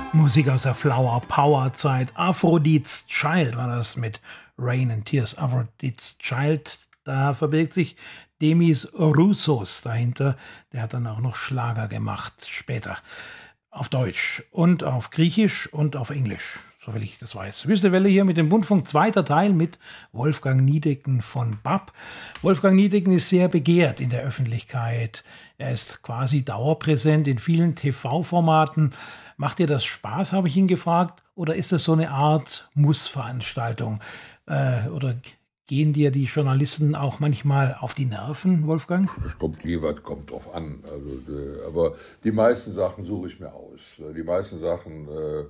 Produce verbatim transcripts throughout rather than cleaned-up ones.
Musik aus der Flower Power Zeit. Aphrodite's Child war das mit Rain and Tears. Aphrodite's Child, da verbirgt sich Demis Roussos dahinter. Der hat dann auch noch Schlager gemacht später. Auf Deutsch und auf Griechisch und auf Englisch, soviel ich das weiß. Wüste Welle hier mit dem Bundfunk, zweiter Teil mit Wolfgang Niedecken von B A P. Wolfgang Niedecken ist sehr begehrt in der Öffentlichkeit. Er ist quasi dauerpräsent in vielen T V-Formaten. Macht dir das Spaß, habe ich ihn gefragt, oder ist das so eine Art Mussveranstaltung? Äh, oder gehen dir die Journalisten auch manchmal auf die Nerven, Wolfgang? Das kommt jeweils, kommt drauf an. Also, äh, aber die meisten Sachen suche ich mir aus. Die meisten Sachen,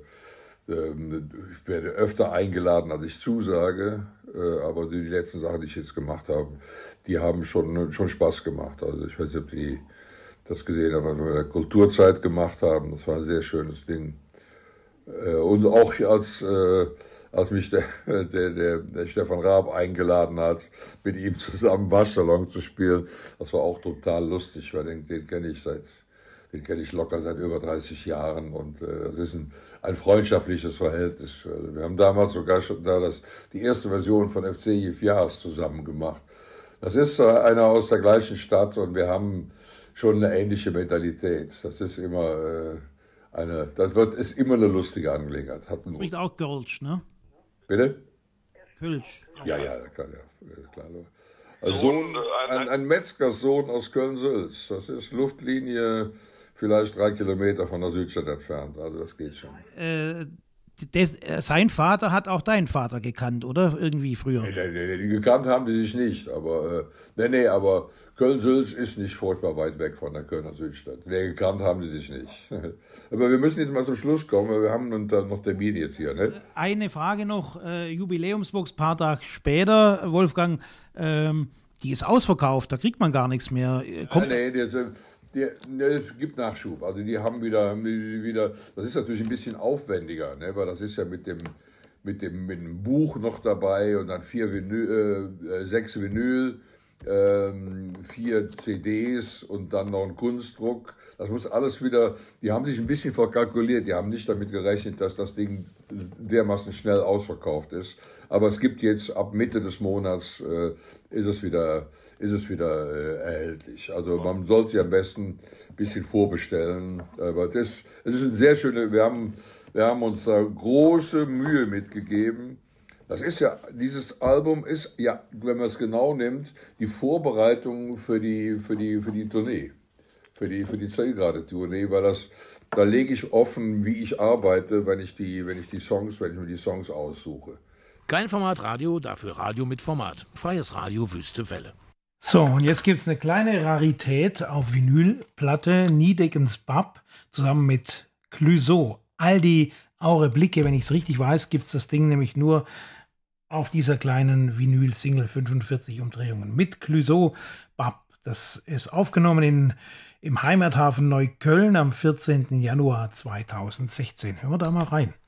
äh, äh, ich werde öfter eingeladen, als ich zusage. Äh, aber die, die letzten Sachen, die ich jetzt gemacht habe, die haben schon, schon Spaß gemacht. Also ich weiß nicht, ob die das gesehen haben, was wir in der Kulturzeit gemacht haben. Das war ein sehr schönes Ding. Äh, und auch als... Äh, als mich der, der, der, der Stefan Raab eingeladen hat, mit ihm zusammen Waschsalon zu spielen. Das war auch total lustig, weil den, den kenne ich seit, den kenne ich locker seit über dreißig Jahren und äh, das ist ein, ein freundschaftliches Verhältnis. Also wir haben damals sogar schon da das, die erste Version von F C Yefyas zusammen gemacht. Das ist äh, einer aus der gleichen Stadt und wir haben schon eine ähnliche Mentalität. Das ist immer äh, eine, das wird, ist immer eine lustige Angelegenheit. Hat einen Spricht auch Kölsch, ne? Bitte? Kölsch. Ja, ja, klar, ja, klar. Ein, Sohn, ein, ein Metzgerssohn aus Köln-Sülz. Das ist Luftlinie vielleicht drei Kilometer von der Südstadt entfernt. Also das geht schon. Äh, des, äh, sein Vater hat auch deinen Vater gekannt, oder? Irgendwie früher. Nee, nee, nee, die gekannt haben die sich nicht. Aber, äh, nee, nee, aber Köln-Sülz ist nicht furchtbar weit weg von der Kölner Südstadt. Nee, gekannt haben die sich nicht. Aber wir müssen jetzt mal zum Schluss kommen, weil wir haben dann noch Termin jetzt hier. Ne? Eine Frage noch, äh, Jubiläumsbox, paar Tage später, Wolfgang, ähm, die ist ausverkauft, da kriegt man gar nichts mehr. Kommt nee, nee, es gibt Nachschub. Also die haben wieder, haben die wieder, das ist natürlich ein bisschen aufwendiger, ne? Weil das ist ja mit dem, mit dem, mit dem Buch noch dabei und dann vier Vinyl, äh, sechs Vinyl, ähm, vier C Ds und dann noch ein Kunstdruck. Das muss alles wieder, die haben sich ein bisschen verkalkuliert, die haben nicht damit gerechnet, dass das Ding dermaßen schnell ausverkauft ist. Aber es gibt jetzt ab Mitte des Monats äh, ist es wieder, ist es wieder äh, erhältlich. Also man sollte sie am besten ein bisschen vorbestellen. Aber das, es ist ein sehr schöne, wir haben, wir haben uns da große Mühe mitgegeben. Das ist ja, dieses Album ist ja, wenn man es genau nimmt, die Vorbereitung für die, für die, für die Tournee. Für die, für die Zielgerade-Tournee, weil das, da lege ich offen, wie ich arbeite, wenn ich die, wenn ich die Songs, wenn ich mir die Songs aussuche. Kleinformat Radio, dafür Radio mit Format. Freies Radio, Wüste Welle. So, und jetzt gibt es eine kleine Rarität auf Vinylplatte, Niedeckens B A P, zusammen mit Clouseau. All die Aure Blicke, wenn ich es richtig weiß, gibt es das Ding nämlich nur auf dieser kleinen Vinyl-Single, fünfundvierzig Umdrehungen mit Clouseau B A P. Das ist aufgenommen in im Heimathafen Neukölln am vierzehnten Januar zweitausendsechzehn. Hören wir da mal rein.